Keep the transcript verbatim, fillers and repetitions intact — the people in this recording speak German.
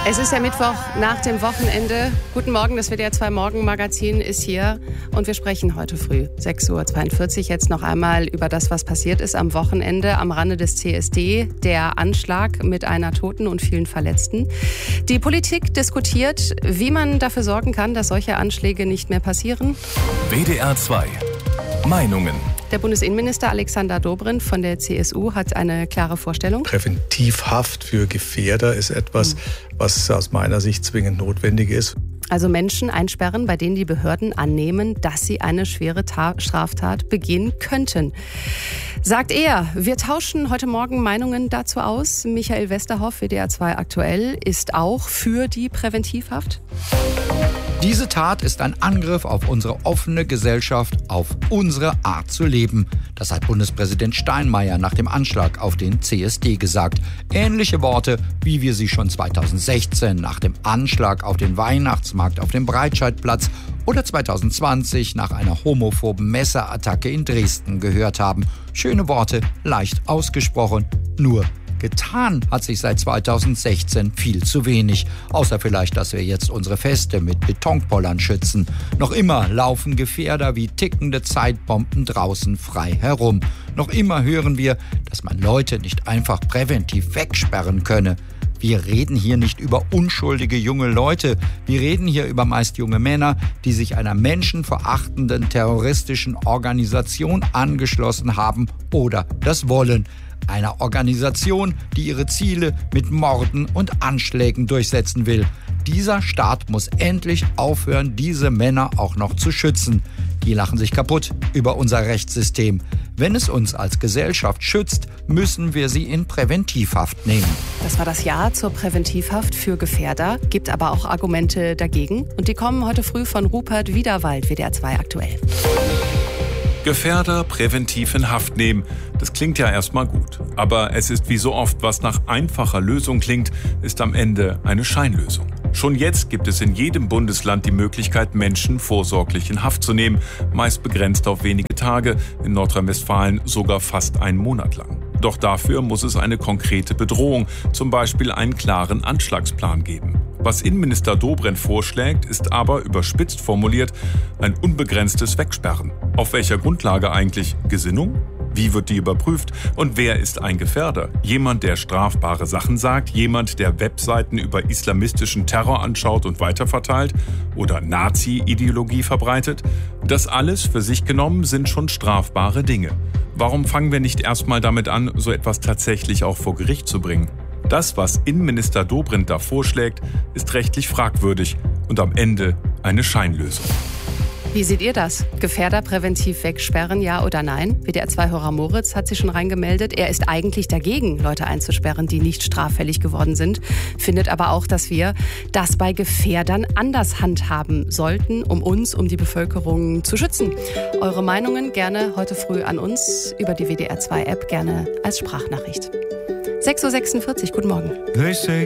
Es ist der Mittwoch nach dem Wochenende. Guten Morgen, das W D R zwei Morgenmagazin ist hier und wir sprechen heute früh, sechs Uhr zweiundvierzig, jetzt noch einmal über das, was passiert ist am Wochenende am Rande des C S D. Der Anschlag mit einer Toten und vielen Verletzten. Die Politik diskutiert, wie man dafür sorgen kann, dass solche Anschläge nicht mehr passieren. W D R zwei Meinungen. Der Bundesinnenminister Alexander Dobrindt von der C S U hat eine klare Vorstellung. Präventivhaft für Gefährder ist etwas, mhm. was aus meiner Sicht zwingend notwendig ist. Also Menschen einsperren, bei denen die Behörden annehmen, dass sie eine schwere Ta- Straftat begehen könnten. Sagt er, wir tauschen heute Morgen Meinungen dazu aus. Michael Westerhoff, W D R zwei aktuell, ist auch für die Präventivhaft. Diese Tat ist ein Angriff auf unsere offene Gesellschaft, auf unsere Art zu leben. Das hat Bundespräsident Steinmeier nach dem Anschlag auf den C S D gesagt. Ähnliche Worte, wie wir sie schon zweitausendsechzehn nach dem Anschlag auf den Weihnachtsmarkt auf dem Breitscheidplatz oder zweitausendzwanzig nach einer homophoben Messerattacke in Dresden gehört haben. Schöne Worte, leicht ausgesprochen, nur getan hat sich seit zweitausendsechzehn viel zu wenig. Außer vielleicht, dass wir jetzt unsere Feste mit Betonpollern schützen. Noch immer laufen Gefährder wie tickende Zeitbomben draußen frei herum. Noch immer hören wir, dass man Leute nicht einfach präventiv wegsperren könne. Wir reden hier nicht über unschuldige junge Leute. Wir reden hier über meist junge Männer, die sich einer menschenverachtenden terroristischen Organisation angeschlossen haben oder das wollen. Einer Organisation, die ihre Ziele mit Morden und Anschlägen durchsetzen will. Dieser Staat muss endlich aufhören, diese Männer auch noch zu schützen. Die lachen sich kaputt über unser Rechtssystem. Wenn es uns als Gesellschaft schützt, müssen wir sie in Präventivhaft nehmen. Das war das Ja zur Präventivhaft für Gefährder, gibt aber auch Argumente dagegen. Und die kommen heute früh von Rupert Wiederwald, W D R zwei aktuell. Gefährder präventiv in Haft nehmen. Das klingt ja erstmal gut. Aber es ist wie so oft, was nach einfacher Lösung klingt, ist am Ende eine Scheinlösung. Schon jetzt gibt es in jedem Bundesland die Möglichkeit, Menschen vorsorglich in Haft zu nehmen, meist begrenzt auf wenige Tage, in Nordrhein-Westfalen sogar fast einen Monat lang. Doch dafür muss es eine konkrete Bedrohung, zum Beispiel einen klaren Anschlagsplan geben. Was Innenminister Dobrindt vorschlägt, ist aber, überspitzt formuliert, ein unbegrenztes Wegsperren. Auf welcher Grundlage eigentlich? Gesinnung? Wie wird die überprüft? Und wer ist ein Gefährder? Jemand, der strafbare Sachen sagt? Jemand, der Webseiten über islamistischen Terror anschaut und weiterverteilt? Oder Nazi-Ideologie verbreitet? Das alles für sich genommen sind schon strafbare Dinge. Warum fangen wir nicht erstmal damit an, so etwas tatsächlich auch vor Gericht zu bringen? Das, was Innenminister Dobrindt da vorschlägt, ist rechtlich fragwürdig und am Ende eine Scheinlösung. Wie seht ihr das? Gefährder präventiv wegsperren, ja oder nein? W D R zwei-Hörer Moritz hat sich schon reingemeldet. Er ist eigentlich dagegen, Leute einzusperren, die nicht straffällig geworden sind. Findet aber auch, dass wir das bei Gefährdern anders handhaben sollten, um uns, um die Bevölkerung zu schützen. Eure Meinungen gerne heute früh an uns über die W D R zwei App, gerne als Sprachnachricht. sechs Uhr sechsundvierzig, guten Morgen.